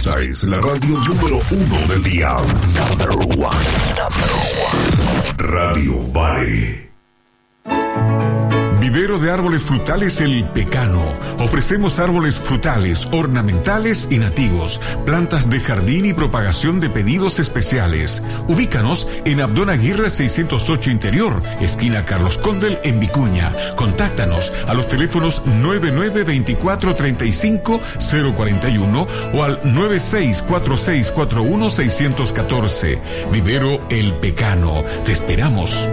Esta es la radio número 1 del día. Number one. Radio Vale. Vivero de árboles frutales El Pecano. Ofrecemos árboles frutales, ornamentales y nativos, plantas de jardín y propagación de pedidos especiales. Ubícanos en Abdón Aguirre 608 Interior, esquina Carlos Condel en Vicuña. Contáctanos a los teléfonos 99-2435-041 o al 964641-614. Vivero El Pecano. Te esperamos.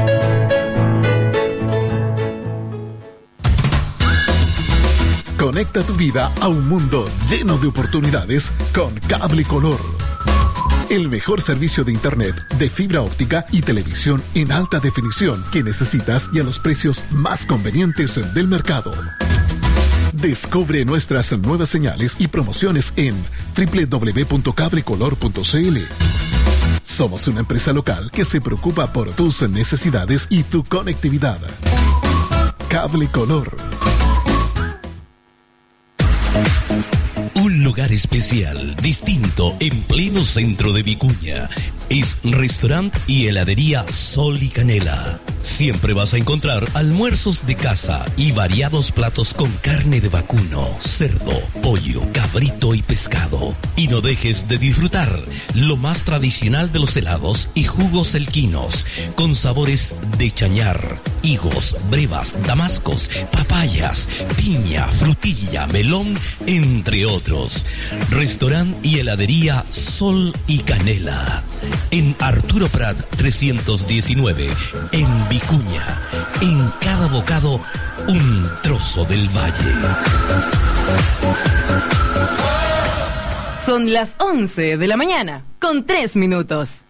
Conecta tu vida a un mundo lleno de oportunidades con Cable Color. El mejor servicio de internet, de fibra óptica y televisión en alta definición que necesitas y a los precios más convenientes del mercado. Descubre nuestras nuevas señales y promociones en www.cablecolor.cl. Somos una empresa local que se preocupa por tus necesidades y tu conectividad. Cable Color. Un lugar especial, distinto, en pleno centro de Vicuña. Es restaurante y heladería Sol y Canela. Siempre vas a encontrar almuerzos de casa y variados platos con carne de vacuno, cerdo, pollo, cabrito y pescado. Y no dejes de disfrutar lo más tradicional de los helados y jugos elquinos, con sabores de chañar, higos, brevas, damascos, papayas, piña, frutilla, melón, entre otros. Restaurante y heladería Sol y Canela. En Arturo Prat 319, en Vicuña. En cada bocado, un trozo del valle. Son las 11 de la mañana, con 3 minutos.